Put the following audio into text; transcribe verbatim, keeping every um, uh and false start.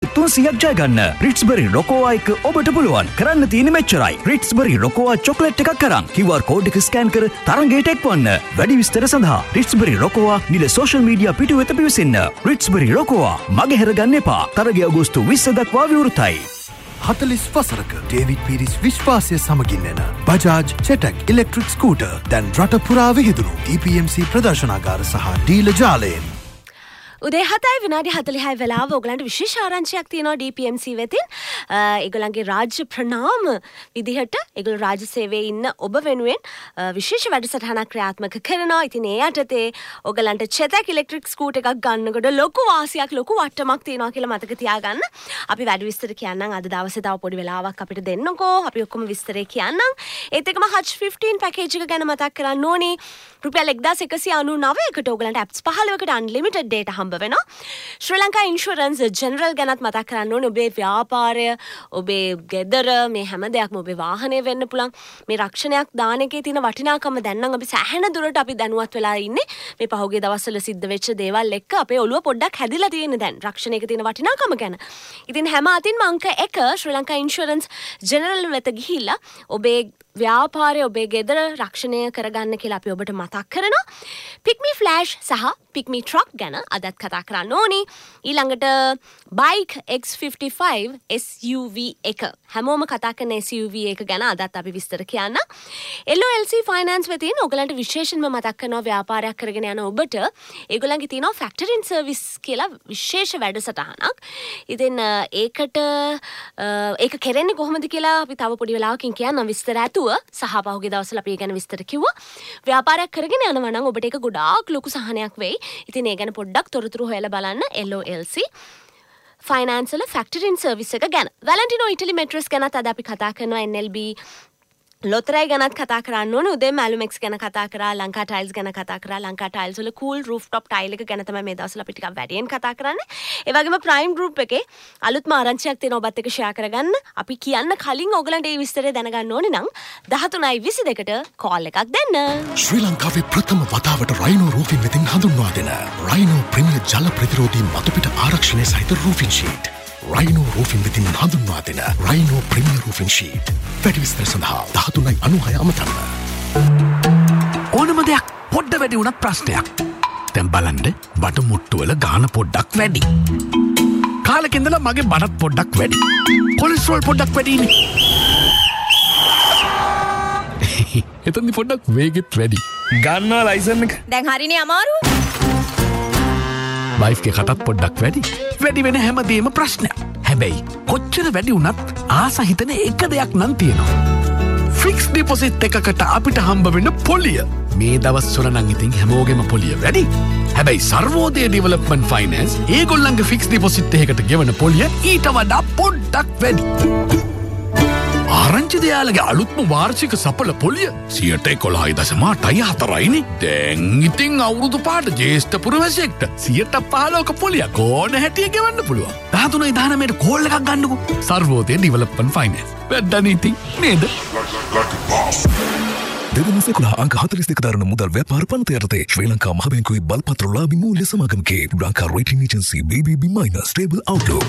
තුන්සියයක් ජය ගන්න. රිට්ස්බරි රොකෝවා එක ඔබට පුළුවන්. කරන්න තියෙන්නේ මෙච්චරයි. රිට්ස්බරි රොකෝවා චොකලට් එකක් කරන් කිව් ආර් කෝඩ් එක ස්කෑන් කර තරංගයට එක්වන්න. වැඩි විස්තර සඳහා රිට්ස්බරි රොකෝවා නිල සෝෂල් මීඩියා පිටු වෙත පිවිසෙන්න. රිට්ස්බරි රොකෝවා මගේ හැරගන්න එපා. තරගය අගෝස්තු විස්ස දක්වා විවෘතයි. හතලිස් වසරක ඩේවිඩ් පීරිස් විශ්වාසය සමගින් එන බජාජ් චෙටක් ඉලෙක්ට්‍රික් ස්කූටර් දැන් රට පුරා විහිදුණු ඩී පී එම් සී ප්‍රදර්ශනාගාර සහ ඩීලර් ජාලයෙන්. උදේ හතයි විනාඩි හතලිහයි වෙලාව ඔයගලන්ට විශේෂ ආරංචියක් තියෙනවා ඩී පී එම් සී වෙතින්. ඒගොල්ලන්ගේ රාජ්‍ය ප්‍රණාම විදිහට ඒගොල්ලෝ රාජ්‍ය සේවයේ ඉන්න ඔබ වෙනුවෙන් විශේෂ වැඩසටහනක් ක්‍රියාත්මක කරනවා. ඉතින් ඒ යටතේ ඔයගලන්ට චෙතක් ඉලෙක්ට්‍රික් ස්කූටර් එකක් ගන්නකොට ලොකු වාසියක් ලොකු වට්ටමක් තියෙනවා කියලා මතක තියාගන්න. අපි වැඩි විස්තර කියන්නම් අද දවසේ තව පොඩි වෙලාවක් අපිට දෙන්නකෝ. අපි ඔක්කොම විස්තරේ කියන්නම්. ඒත් එකම හච් ෆිෆ්ටීන් පැකේජ් එක ගැන මතක් කරන්න ඕනේ. රුපියල් එක්දාස් එකසිය අනූ නවයකට ඔයගලන්ට ඇප්ස් පහළොවකට අන්ලිමිටඩ් data හම්බ වෙනවා. ශ්‍රී ලංකා ඉන්ෂුරන්ස් ජෙනරල් ගැනත් මතක් කරන්න ඕනේ. ඔබේ ව්‍යාපාරය, ඔබේ ගෙදර, මේ හැම දෙයක්ම ඔබේ වාහනය වෙන්න පුළුවන්. මේ රක්ෂණයක් දාන එකේ තියෙන වටිනාකම දැන් නම් අපි සෑහෙන දුරට අපි දැනුවත් වෙලා ඉන්නේ. මේ පහුගිය දවස්වල සිද්ධ වෙච්ච දේවල් එක්ක අපේ ඔළුව පොඩ්ඩක් හැදිලා තියෙන දැන් රක්ෂණයක තියෙන වටිනාකම ගැන. ඉතින් හැම අතින්ම අංක එක ශ්‍රී ලංකා ඉන්ෂුරන්ස් ජෙනරල් වෙත ගිහිල්ලා ඔබේ ව්‍යාපාරය ඔබේ ගෙදර රක්ෂණය කරගන්න කියලා අපි ඔබට මතක් කරනවා. පික්මි ෆ්ලෑෂ් සහ පික්මි ට්‍රක් ගැන අදත් කතා කරන්න ඕනි. ඊළඟට bike X fifty five S you වී එක හැමෝම කතා කරන එස් යූ වී එක ගැන අදත් අපි විස්තර කියන්න. එල් ඕ එල් සී ෆයිනෑන්ස් වෙතින් ඔයගලන්ට විශේෂයෙන්ම මතක් කරනවා ව්‍යාපාරයක් කරගෙන යන ඔබට ඒගොල්ලන්ගේ තියෙනවා ෆැක්ටරි ඉන් සර්විස් කියලා විශේෂ වැඩසටහනක්. ඉතින් ඒකට ඒක කෙරෙන්නේ කොහොමද කියලා අපි තව පොඩි වෙලාවකින් කියන්නම් විස්තර ඇතුව. සහ පහුගිය දවස්වල අපි ඒ ගැන විස්තර කිව්වා. ව්‍යාපාරයක් කරගෙන යනවා නම් ඔබට ඒක ගොඩාක් ලොකු සහනයක් වෙයි. ඉතින් ඒ ගැන පොඩ්ඩක් තොරතුරු හොයලා බලන්න එල් ඕ එල් සී ෆයිනෑන්ස් වල ෆැක්ටරි ඉන් සර්විස් එක ගැන. වැලන්ටිනෝ ඉටලි මෙට්‍රස් ගැනත් අද අපි කතා කරනවා. එන් එල් බී ලොතරැයි ගැනත් කතා කරන්න ඕනේ. උදේ මැලුමෙක්ස් ගැන කතා කරා, ලංකා ටයිල්ස් ගැන කතා කරා. ලංකා ටයිල්ස් වල කූල් රූෆ්ටොප් ටයිල් එක ගැන තමයි මේ දවස්වල අපි ටිකක් වැඩියෙන් කතා කරන්නේ. ඒ වගේම ප්‍රයිම් ගෲප් එකේ අලුත්ම ආරංචියක් තියෙනවා ඔබත් එක්ක ෂෙයා කරගන්න. අපි කියන්න කලින් ඔයගලන්ට මේ විස්තරය දැනගන්න ඕනේ නම් දහතුනයි විසි දෙකට කෝල් එකක් දෙන්න. ශ්‍රී ලංකාවේ ප්‍රථම වතාවට රයිනෝ රූෆින් වෙතින් හඳුන්වා දෙන රයිනෝ ප්‍රීමියර් ජල ප්‍රතිරෝධී මතුපිට ආරක්ෂණය සහිත රූෆින් ෂීට්. රයිනෝ රූෆින් වෙතින් හඳුන්වා දෙන රයිනෝ ප්‍රීමියර් රූෆින් ෂීට්. වැඩි විස්තර සඳහා දහතුනයි අනූහය අමතන්න. ඕනම දෙයක් පොඩ්ඩ වැඩි වුණත් ප්‍රශ්නයක්. දැන් බලන්න බට මුට්ටුවල ගාන පොඩ්ඩක් වැඩි. කාලෙක ඉඳලා මගේ බඩත් පොඩ්ඩක් වැඩි. කොලෙස්ටරෝල් පොඩ්ඩක් වැඩිනේ. එතනදි පොඩ්ඩක් වේගෙත් වැඩි. ගන්නවා ලයිසන් එක. දැන් හරිනේ අමාරු. වයිෆ් ගේ කටත් පොඩ්ඩක් වැඩි. වැඩි වෙන හැමදේම ප්‍රශ්නයක්. හැබැයි කොච්චර වැඩි වුණත් ආස හිතන එක දෙයක් නම් තියෙනවා. ෆික්ස් ඩිපොසිට් එකකට අපිට හම්බ වෙන පොලිය. මේ දවස්වල නම් ඉතින් හැමෝගෙම පොලිය වැඩි. හැබැයි සර්වෝදය ඩෙවලොප්මන්ට් ෆයිනෑන්ස් ඒගොල්ලන්ගේ ෆික්ස් ඩිපොසිට් එකකට ගෙවන පොලිය ඊට වඩා පොඩ්ඩක් වැඩි. ආරංචි දෙයාලගේ අලුත්ම වාර්ෂික සපල පොලිය සියයට එකොළහයි දශම අටයි හතරයිනේ. දැන් ඉතින් අවුරුදු පාට ජේෂ්ඨ පුරවැසියෙක්ට සියයට පහළොවක පොලියක් ඕන හැටිය ගෙවන්න පුළුවන්. දහතුනයි දහනවයට කෝල් එකක් ගන්නකෝ. Sarvodaya development finance. වැඩන්නේ ඉතින් නේද? දෙදහස් එකොළහ අංක හතළිස් දෙක දරන මුදල් ව්‍යාපාර පනත යටතේ ශ්‍රී ලංකා මහ බැංකුවේ බලපත්‍ර ලාභී මූල්‍ය සමාගමකේ ලංකා රේටින් ඒජන්සි බී බී බී මයිනස් ස්ටේබල් අවුට්ලුක්